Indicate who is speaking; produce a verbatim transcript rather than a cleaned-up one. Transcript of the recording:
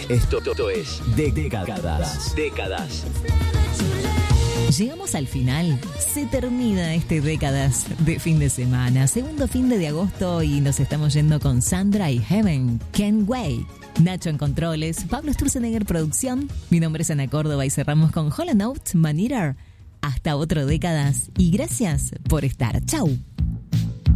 Speaker 1: Esto, esto es Décadas. Décadas.
Speaker 2: Llegamos al final, se termina este Décadas de fin de semana, segundo fin de, de agosto y nos estamos yendo con Sandra y Heaven, Can't Wait. Nacho en controles, Pablo Sturzenegger producción, mi nombre es Ana Córdoba y cerramos con Hall and Oates, Man Eater. Hasta otro Décadas y gracias por estar. Chau.